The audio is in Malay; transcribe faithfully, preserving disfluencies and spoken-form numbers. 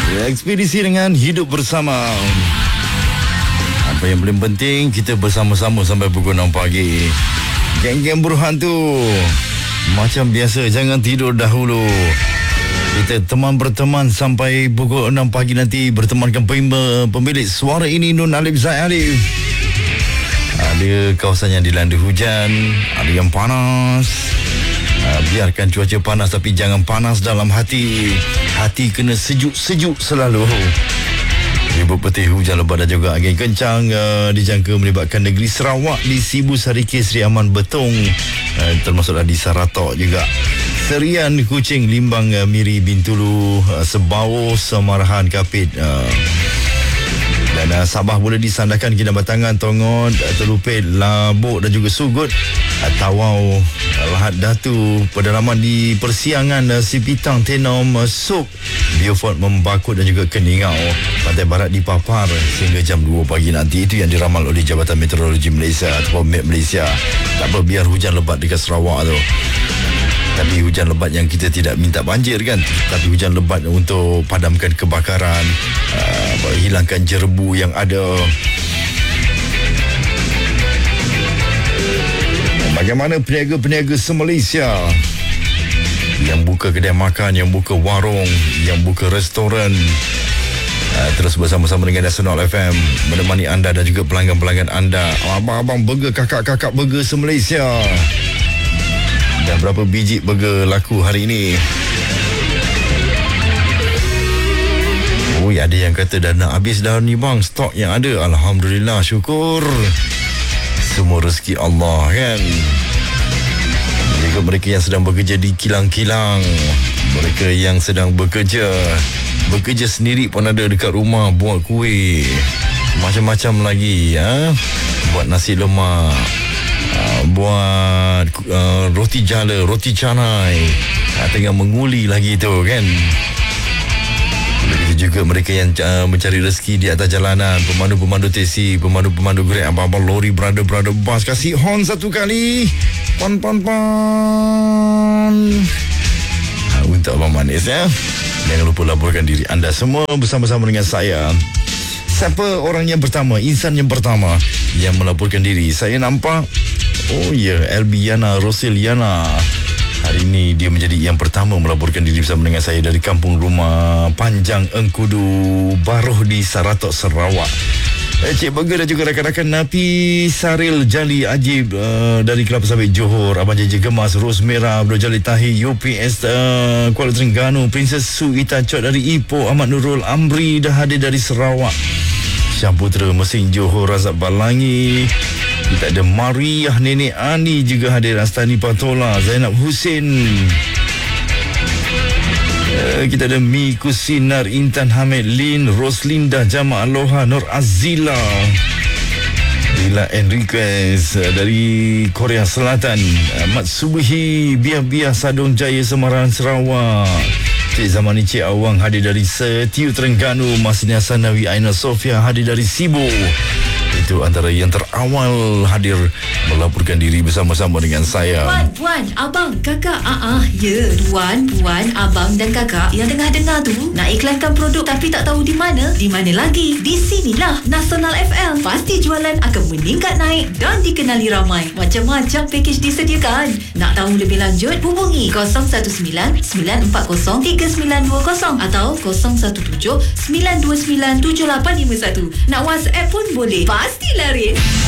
Ekspedisi dengan hidup bersama. Apa yang paling penting, kita bersama-sama sampai pukul enam pagi. Geng-geng Burhan tu macam biasa, jangan tidur dahulu. Kita teman berteman sampai pukul enam pagi nanti, bertemankan pemilik suara ini, Nun Alif Zaid Alif. Ada kawasan yang dilanda hujan, ada yang panas. Biarkan cuaca panas, tapi jangan panas dalam hati. Hati kena sejuk-sejuk selalu. Ribut petih, hujan lebat dan juga angin kencang uh, dijangka melibatkan negeri Sarawak di Sibu Sarike, Seri Aman Betong, uh, termasuklah di Saratok juga. Serian Kuching, Limbang, uh, Miri, Bintulu, uh, Sebau, Semarahan, Kapit, uh, dan uh, Sabah boleh disandarkan Kinabatangan, Tongon, uh, Telupit, Labuk dan juga Sugut, uh, Tawau, uh, Lahad Datu, pedalaman di Persiangan, uh, Sipitang, Tenom, uh, Suk, Beaufort, Membakut dan juga Keningau. Pantai Barat dipapar sehingga jam dua pagi nanti. Itu yang diramal oleh Jabatan Meteorologi Malaysia atau M E T Malaysia. Tak apa, biar hujan lebat dekat Sarawak tu. Tapi hujan lebat yang kita tidak minta banjir kan. Tapi hujan lebat untuk padamkan kebakaran, uh, hilangkan jerbu yang ada. Bagaimana peniaga-peniaga se-Malaysia yang buka kedai makan, yang buka warung, yang buka restoran, uh, terus bersama-sama dengan Nasional F M menemani anda dan juga pelanggan-pelanggan anda. Abang-abang burger, kakak-kakak burger se-Malaysia. Dan berapa biji burger laku hari ini? Oh, ada yang kata dah nak habis dah ni bang, stok yang ada. Alhamdulillah, syukur. Semua rezeki Allah kan. Juga mereka yang sedang bekerja di kilang-kilang, mereka yang sedang bekerja bekerja sendiri pun ada dekat rumah, buat kuih, macam-macam lagi, ha? Buat nasi lemak, uh, buat uh, roti jala, roti canai, uh, tengah menguli lagi tu kan. Begitu juga mereka yang uh, mencari rezeki di atas jalanan, pemandu-pemandu teksi, pemandu-pemandu Grab, abang-abang lori, brother-brother bus. Kasih horn satu kali. Pon, pon, pon. Ha, untuk Abang Manis ya. Jangan lupa laporkan diri anda semua bersama-sama dengan saya. Siapa orang yang pertama, insan yang pertama yang melaporkan diri? Saya nampak, oh ya, yeah, L B Yana, Rosil Yana. Hari ini dia menjadi yang pertama melaporkan diri bersama dengan saya dari kampung rumah Panjang Engkudu Baruh di Saratok, Sarawak. Eh, Cik Burger dan juga rakan-rakan Napi Saril Jali Ajib uh, dari Kelapa Sawit Johor, Abang J J Gemas, Ros Merah, Bro Jali Tahi, U P S uh, Kuala Terengganu, Princess Su Ita Chot dari Ipoh, Ahmad Nurul Amri dah hadir dari Sarawak, Syah Putra Mesin Johor, Razak Balangi. Kita ada Mariah Nenek Ani juga hadir, Astani Patola, Zainab Hussein. Kita ada Miku Sinar, Intan Hamid, Lin, Roslinda, Jama Aloha, Nur Azila, Lila Enriquez dari Korea Selatan, Mat Subuhi, Biah-Biah Sadong Jaya, Semarang, Sarawak. Cik Zamani, Cik Awang hadir dari Setiu Terengganu, Masni Hasanawi, Aina Sofia hadir dari Sibu. Itu antara yang terawal hadir melaporkan diri bersama-sama dengan saya. Puan, puan, abang, kakak. Ah, ah, ya, tuan, puan, abang dan kakak yang tengah dengar tu nak iklankan produk tapi tak tahu di mana. Di mana lagi? Di sinilah Nasional F M. Pasti jualan akan meningkat naik dan dikenali ramai. Macam-macam pakej disediakan. Nak tahu lebih lanjut? Hubungi kosong satu sembilan sembilan empat kosong tiga sembilan dua kosong atau kosong satu tujuh sembilan dua sembilan tujuh lapan lima satu. Nak WhatsApp pun boleh. Pasti laris.